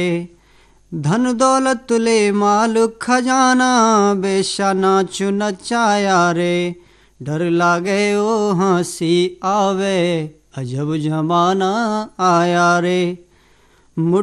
धन दौलत ले माल खजाना बेशा नाचु नचाया रे। डर लागे ओ हंसी आवे अजब जमाना आया रे।